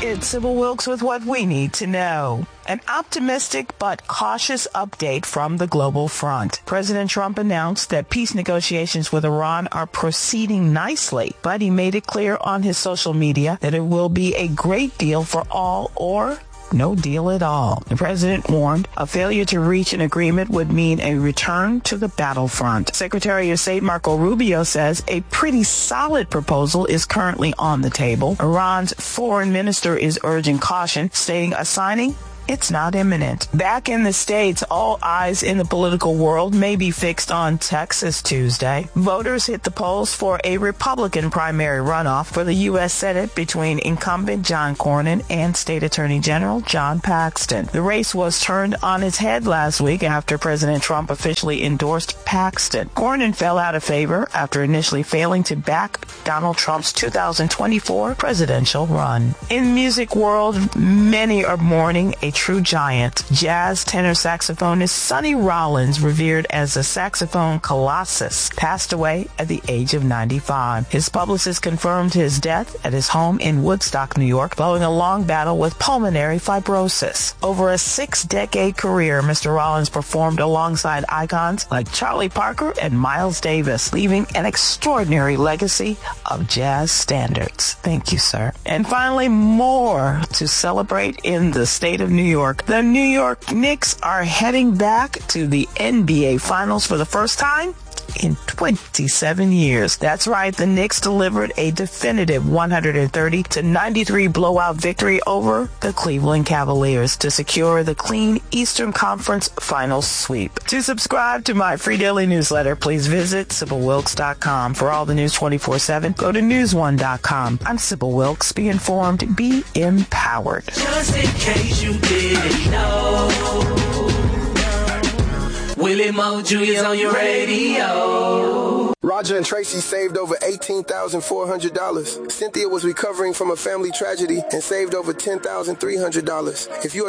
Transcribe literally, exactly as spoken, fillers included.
It's Sybil Wilkes with what we need to know. An optimistic but cautious update from the global front. President Trump announced that peace negotiations with Iran are proceeding nicely, but he made it clear on his social media that it will be a great deal for all or no deal at all. The president warned a failure to reach an agreement would mean a return to the battlefront. Secretary of State Marco Rubio says a pretty solid proposal is currently on the table. Iran's foreign minister is urging caution, stating a signing it's not imminent. Back in the States, all eyes in the political world may be fixed on Texas Tuesday. Voters hit the polls for a Republican primary runoff for the U S Senate between incumbent John Cornyn and State Attorney General John Paxton. The race was turned on its head last week after President Trump officially endorsed Paxton. Cornyn fell out of favor after initially failing to back Donald Trump's two thousand twenty-four presidential run. In the music world, many are mourning a true giant. Jazz tenor saxophonist Sonny Rollins, revered as a saxophone colossus, passed away at the age of ninety-five. His publicist confirmed his death at his home in Woodstock, New York, following a long battle with pulmonary fibrosis. Over a six-decade career, Mister Rollins performed alongside icons like Charlie Parker and Miles Davis, leaving an extraordinary legacy of jazz standards. Thank you, sir. And finally, more to celebrate in the state of New York. The New York Knicks are heading back to the N B A Finals for the first time in twenty-seven years. That's right, the Knicks delivered a definitive one thirty to ninety-three blowout victory over the Cleveland Cavaliers to secure the clean Eastern Conference Finals sweep. To subscribe to my free daily newsletter, please visit Sybil Wilkes dot com. For all the news twenty-four seven, go to news one dot com. I'm Sybil Wilkes. Be informed, be empowered. Just in case you didn't know, Willie Mo Junior's on your radio. Roger and Tracy saved over eighteen thousand four hundred dollars. Cynthia was recovering from a family tragedy and saved over ten thousand three hundred dollars. If you are